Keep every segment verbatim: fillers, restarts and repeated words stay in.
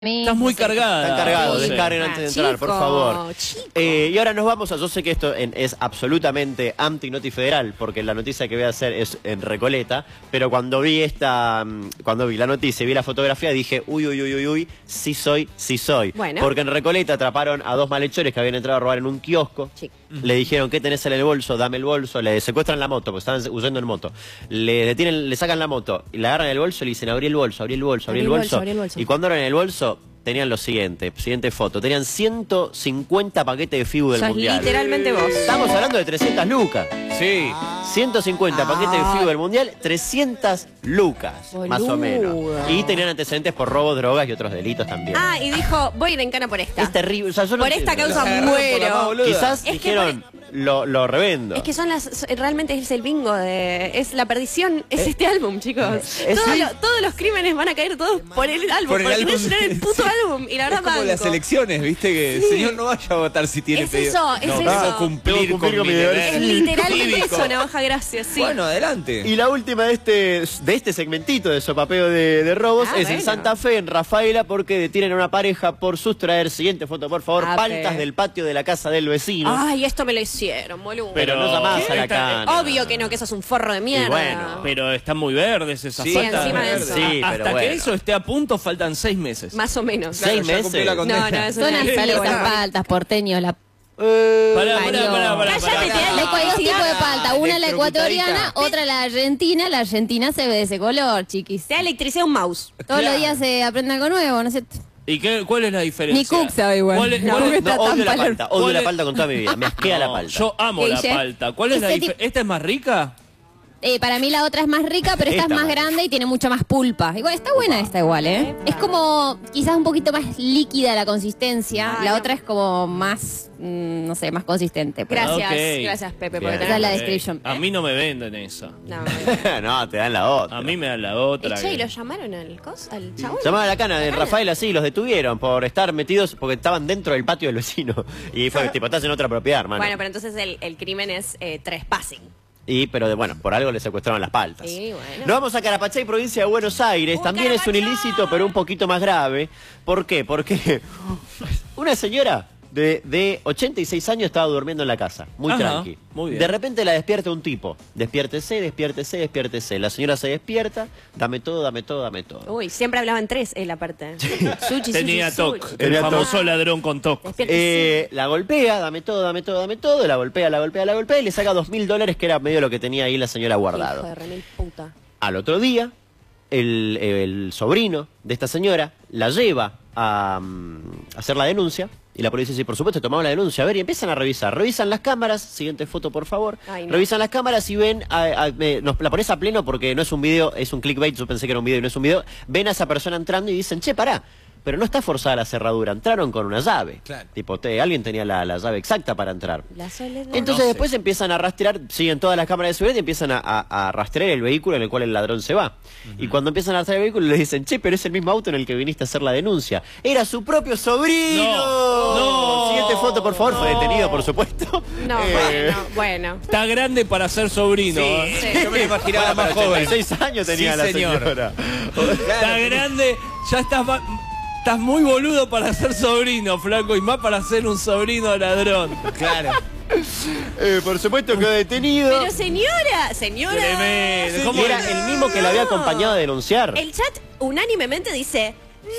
Estás muy cargada. Están cargados, Sí. descarguen antes de entrar, por favor. Eh, y ahora nos vamos a, yo sé que esto en, es absolutamente anti-noti federal, porque la noticia que voy a hacer es en Recoleta, pero cuando vi esta, cuando vi la noticia y vi la fotografía, dije, uy, uy, uy, uy, uy, sí soy, sí soy. Bueno. Porque en Recoleta atraparon a dos malhechores que habían entrado a robar en un kiosco. Sí. Le dijeron, ¿qué tenés en el bolso? Dame el bolso. Le secuestran la moto, porque estaban huyendo en moto. Le detienen, le sacan la moto, y le agarran el bolso y le dicen, abrí el bolso, abrí el bolso, abrí el bolso. abrí el bolso. Y cuando abren el bolso, tenían lo siguiente, siguiente foto, tenían ciento cincuenta paquetes de Fibu del Sos Mundial. literalmente vos. Estamos hablando de trescientas lucas. Sí. ciento cincuenta paquetes de Fibu del Mundial, trescientas lucas, más o menos. Boludo. Y tenían antecedentes por robo, drogas y otros delitos también. Ah, y dijo, voy a ir en cana por esta. Es terrible. O sea, yo no Por esta entiendo. causa Los agarraron por la muero. más boluda. Quizás Es que dijeron, lo, lo revendo. Es que son las, realmente es el bingo de, es la perdición, es este álbum, chicos. es- Todo sí. lo- todos los crímenes van a caer todos por el álbum, Por el porque álbum. no llenar el puto álbum. Y la verdad, Es como banco. las elecciones, ¿viste? Que el Sí. señor no vaya a votar si tiene Es pedido. eso, es no, eso. tengo que Tengo cumplir, que cumplir con mi deber deber Es literalmente cívico. eso, navaja gracias, sí. Bueno, adelante. Y la última de este, de este segmentito de sopapeo de, de robos Ah, es en bueno. Santa Fe, en Rafaela, porque detienen a una pareja por sustraer, siguiente foto por favor, Ah, paltas pe. del patio de la casa del vecino. Ay, esto me lo hicieron, boludo. Pero no llamás a la cana. Obvio que no, que sos un forro de mierda. bueno, Pero están muy verdes esas Sí, faltas. encima de eso. Sí, Hasta pero que bueno. eso esté a punto faltan seis meses. Más o menos. Claro, seis ya meses. cumplió la No, condena. no, eso Son no es así algo esas bueno. paltas, porteños. La... Eh, Pará, Mario. pará, pará, pará, Cállate, pará. te da Hay dos tipos de palta, una la electrocutadita. ecuatoriana, otra la argentina. La argentina se ve de ese color, chiquis. Te da electricidad un mouse. Todos Claro. los días se aprende algo nuevo, no sé. ¿Y qué, cuál es la diferencia? Ni Cook sabe igual. ¿Cuál es- No, cuál es- está no, odio tan la palo- palta, odio ¿Cuál la es- palta con toda mi vida, me asquea la No, palta. Yo amo ¿Qué la dice? palta. ¿Cuál es la Ese diferencia? ¿Esta es más rica? Eh, para mí la otra es más rica, pero esta, Esta es más más grande y tiene mucha más pulpa. Igual está buena esta igual, ¿eh? Es como quizás un poquito más líquida la consistencia. Ah, la no. otra es como más, mm, no sé, más consistente. pero- Gracias, Ok. gracias Pepe por Bien. tener Esa es la Ok. description. A mí no me venden esa. No, No, te dan la otra. A mí me dan la otra. Che, ¿y que- lo llamaron al cos, al chabón? Llamaban a la cana de Rafaela, sí, los detuvieron por estar metidos, porque estaban dentro del patio del vecino. Y fue, tipo, estás en otra propiedad, hermano. Bueno, pero entonces el, el crimen es eh, trespassing. Y, pero de, bueno, por algo le secuestraron las paltas. Sí, bueno. Nos vamos a Carapachay, provincia de Buenos Aires. ¡Uh, También es un Carapachay! ilícito, pero un poquito más grave. ¿Por qué? Porque una señora de, de ochenta y seis años estaba durmiendo en la casa, muy Ajá, tranqui. muy bien. De repente la despierta un tipo. Despiértese, despiértese, despiértese. La señora se despierta, dame todo, dame todo, dame todo. Uy, siempre hablaban tres él aparte. Sushi, Tenía sushi, TOC. sushi. El Tenía famoso TOC. ladrón con TOC. Despiértese. Eh, la golpea, dame todo, dame todo, dame todo. La golpea, la golpea, la golpea y le saca dos mil dólares, que era medio lo que tenía ahí la señora guardado. Hijo de remil puta. Al otro día, el, el sobrino de esta señora la lleva a, mm, hacer la denuncia. Y la policía dice, por supuesto, tomamos la denuncia. A ver, y empiezan a revisar. Revisan las cámaras. Siguiente foto, por favor. Ay, no. Revisan las cámaras y ven... a- a- me- nos la pones a pleno porque no es un video, es un clickbait. Yo pensé que era un video y no es un video. Ven a esa persona entrando y dicen, che, pará. Pero no está forzada la cerradura. Entraron con una llave. Claro. Tipo, te- alguien tenía la, la llave exacta para entrar. La soledad. Entonces No sé. después empiezan a rastrear, siguen todas las cámaras de seguridad y empiezan a, a- a rastrear el vehículo en el cual el ladrón se va. Y cuando empiezan a rastrear el vehículo les dicen, che, pero es el mismo auto en el que viniste a hacer la denuncia. ¡Era su propio sobrino! No, no. Siguiente foto, por favor. Fue detenido, por supuesto. No, Eh, bueno, bueno. Está grande para ser sobrino. ¿eh? Sí. Yo me lo imaginaba para más joven. ochenta y seis años tenía Sí, la señor. señora. Está grande, ya estás, ma- estás muy boludo para ser sobrino, flaco, y más para ser un sobrino ladrón. Claro. Eh, por supuesto quedó detenido. Pero señora, señora. Tremendo. Y ¿Cómo era es? el mismo que la había acompañado a denunciar. El chat unánimemente dice.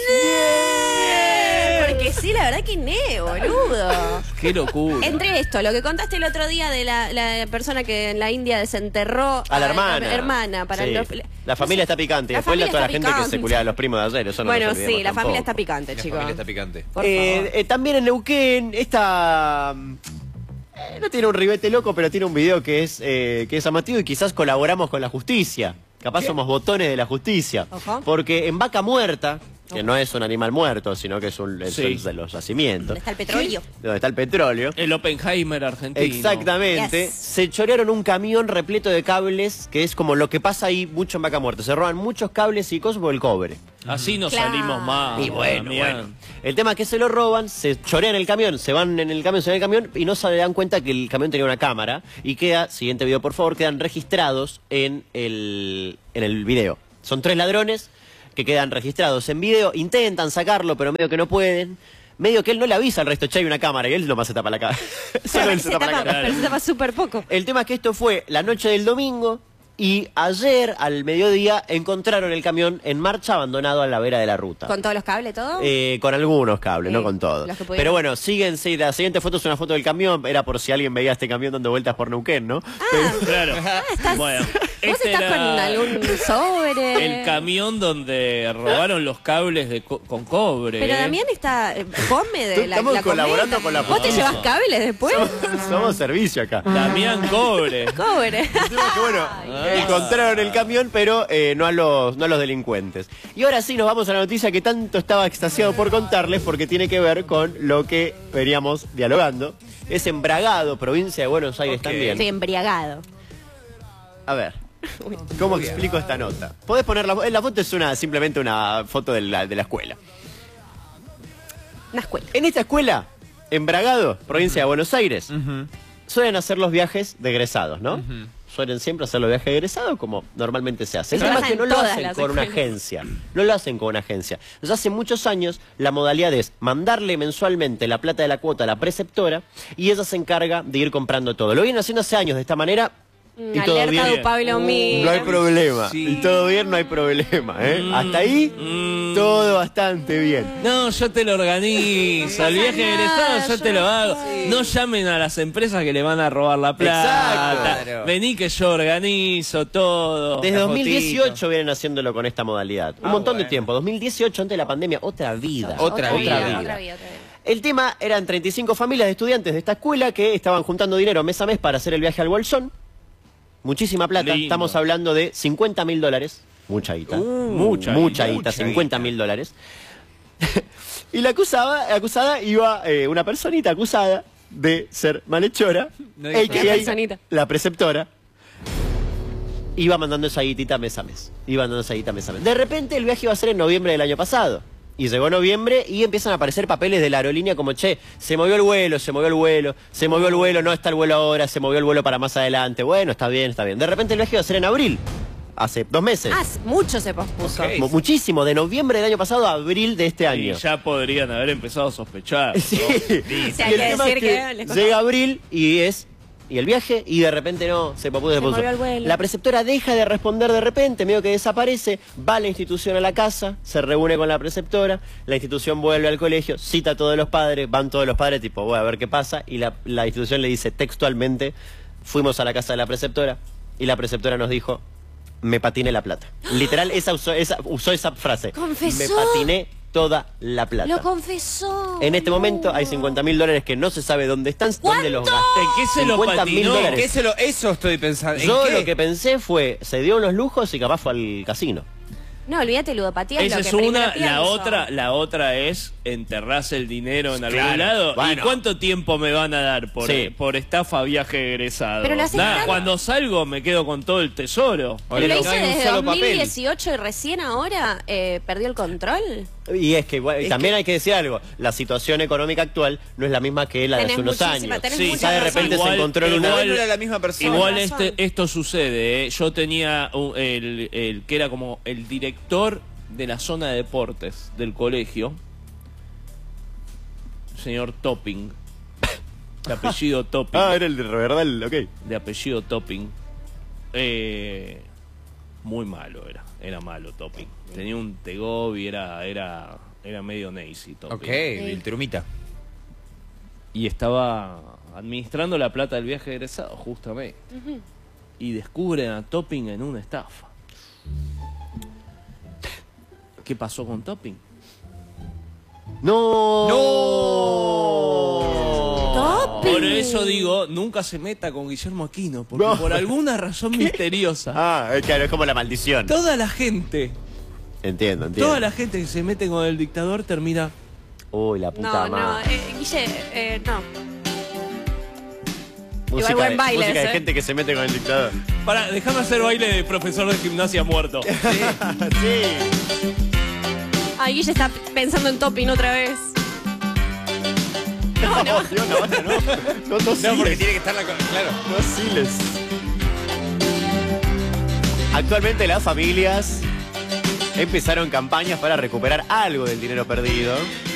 "Nee", porque sí, la verdad que ne, boludo. Qué locura. Entre esto, lo que contaste el otro día de la, la persona que en la India desenterró A la hermana. hermana para Sí. los- La familia está picante. Y La después la, familia toda la está gente que se picante. culiaba a los primos de ayer. Eso no Bueno, nos sí, olvidemos la familia está tampoco. picante, La chicos. familia está picante. Por Eh, favor. eh, también en Neuquén, esta... eh, no tiene un ribete loco, pero tiene un video que es, eh, que es llamativo y quizás colaboramos con la justicia. Capaz somos botones de la justicia. Ojo. Porque en Vaca Muerta, que no es un animal muerto, sino que es un es Sí. de los yacimientos, ¿Dónde está el petróleo? donde está el petróleo. El Oppenheimer argentino. Exactamente. Yes. Se chorearon un camión repleto de cables, que es como lo que pasa ahí mucho en Vaca Muerta. Se roban muchos cables y cosas por el cobre. Así no Claro. salimos más. Y bueno, Damián. bueno. El tema es que se lo roban, se chorean el camión, se van en el camión, se van en el camión y no se dan cuenta que el camión tenía una cámara y queda, siguiente video por favor, quedan registrados en el, en el video. Son tres ladrones que quedan registrados en video. Intentan sacarlo, pero medio que no pueden. Medio que él no le avisa al resto, che, hay una cámara, y él nomás se tapa la cara. Solo él se Se tapa la tapa, cara. pero se tapa súper poco. El tema es que esto fue la noche del domingo y ayer al mediodía encontraron el camión en marcha abandonado a la vera de la ruta. ¿Con todos los cables, todo? Eh, con algunos cables, Sí, no con todos. los que pudieron. Pero bueno, siguen, sí, la siguiente foto es una foto del camión, era por si alguien veía este camión dando vueltas por Neuquén, ¿no? Ah, Claro. ah, estás, Bueno, ¿vos este estás era con algún sobre? el camión donde robaron los cables de co- con cobre. Pero ¿eh? Damián está, eh, come de la, Estamos la colaborando cometa. con la ¿Vos te justicia. llevas cables después? Somos, somos servicio acá. Damián Cobre. Cobre. El tema es que, bueno, encontraron el camión, pero eh, no, a los, no a los delincuentes. Y ahora sí, nos vamos a la noticia que tanto estaba extasiado por contarles, porque tiene que ver con lo que veníamos dialogando. Es en Bragado, provincia de Buenos Aires Ok. también. Estoy embriagado. A ver, ¿cómo explico esta nota? Podés poner la, la foto, es una simplemente una foto de la, de la escuela. Una escuela. En esta escuela, en Bragado, provincia de Buenos Aires, suelen hacer los viajes de egresados, ¿no? Suelen siempre hacer los viajes de egresados como normalmente se hace. El Eso tema es pasa que no en lo todas hacen las con una escuelas. agencia. No lo hacen con una agencia. Desde hace muchos años, la modalidad es mandarle mensualmente la plata de la cuota a la preceptora y ella se encarga de ir comprando todo. Lo vienen haciendo hace años de esta manera. Y todo Alerta bien. de Pablo Mí. No hay problema. Sí. Y todo bien, no hay problema. ¿eh? Hasta ahí, Mm. todo bastante bien. No, yo te lo organizo. El viaje de egresado yo te lo hago. No llamen a las empresas que le van a robar la plata. Exacto. Claro. Vení que yo organizo todo. Desde La dos mil dieciocho fotito. vienen haciéndolo con esta modalidad. Un Ah, montón de bueno. tiempo. dos mil dieciocho, antes de la pandemia, otra vida. Otra vida. Otra vida, otra vida. El tema eran treinta y cinco familias de estudiantes de esta escuela que estaban juntando dinero mes a mes para hacer el viaje al Bolsón. Muchísima plata. Lindo. Estamos hablando de cincuenta mil dólares. Mucha guita. mucha mucha guita. guita, Mucha cincuenta mil dólares. Y la acusada, acusada iba, eh, una personita acusada de ser malhechora. No A dijo K A nada. Personita. la preceptora. Iba mandando esa guitita mes a mes. Iba mandando esa guita mes a mes. De repente el viaje iba a ser en noviembre del año pasado. Y llegó noviembre y empiezan a aparecer papeles de la aerolínea como, che, se movió el vuelo, se movió el vuelo, se movió el vuelo, no está el vuelo ahora, se movió el vuelo para más adelante. Bueno, está bien, está bien. De repente el viaje iba a ser en abril, hace dos meses. Ah, mucho se pospuso. Ok. Mu- Muchísimo, de noviembre del año pasado a abril de este Y año. ya podrían haber empezado a sospechar. Sí. Sí, hay Y el que tema decir es que que les costó. llega abril y es y el viaje y de repente no, se pospuso, se Se pospuso. movió el vuelo. La preceptora deja de responder de repente, medio que desaparece, va a la institución a la casa, se reúne con la preceptora, la institución vuelve al colegio, cita a todos los padres, van todos los padres tipo, voy a ver qué pasa, y la, la institución le dice textualmente, fuimos a la casa de la preceptora y la preceptora nos dijo, me patiné la plata. Literal, esa usó esa, usó esa frase. Confesó. Me patiné toda la plata. Lo confesó. En este No. momento hay cincuenta mil dólares que no se sabe dónde están, dónde los gasté. ¿En qué se lo cincuenta mil patinó? dólares. ¿Qué se lo, eso estoy pensando. ¿En Yo qué? lo que pensé fue, se dio unos lujos y capaz fue al casino. No, olvídate, ludopatía es Esa lo que es una, primero la pienso. otra, la otra es enterrarse el dinero en algún Claro, lado. ¿Y bueno. cuánto tiempo me van a dar por, Sí. por estafa viaje egresado? Pero lo haces Nada, tan- cuando salgo me quedo con todo el tesoro. Pero lo No hice hay un desde solo dos mil papel. dieciocho y recién ahora eh, perdió el control. Y es que igual- Es también que- hay que decir algo, la situación económica actual no es la misma que la de Tenés hace unos muchísima, años. tenés Sí, mucha ya de razón. repente Igual- se encontró en una... Igual no era la misma persona. Igual Tienes razón. este, esto sucede, ¿eh? Yo tenía un- el, el que era como el director de la zona de deportes del colegio, señor Topping, de apellido Topping, Ah, era el de Riverdale, ok. de apellido Topping, eh, muy malo era, era malo Topping. Tenía un Tegobi, era, era, era medio Nazi Topping. Ok, el trumita. Y estaba administrando la plata del viaje de egresado, justamente. Y descubren a Topping en una estafa. ¿Qué pasó con Topping? ¡No! Topping. Por eso digo, nunca se meta con Guillermo Aquino, porque No. por alguna razón misteriosa, Ah, eh, claro, es como la maldición. toda la gente, Entiendo, entiendo. toda la gente que se mete con el dictador termina... Uy, la puta No, no, madre. eh, Guille, eh, no. Música, buen de, baile música ese, de ¿eh? gente que se mete con el dictador. Para, déjame hacer baile de profesor de gimnasia muerto. Sí. Ay, Guille está pensando en Topping otra vez. No, no. Dios, no, no, no. No, no, No, siles. porque tiene que estar la... co- Claro. No siles. Actualmente las familias empezaron campañas para recuperar algo del dinero perdido.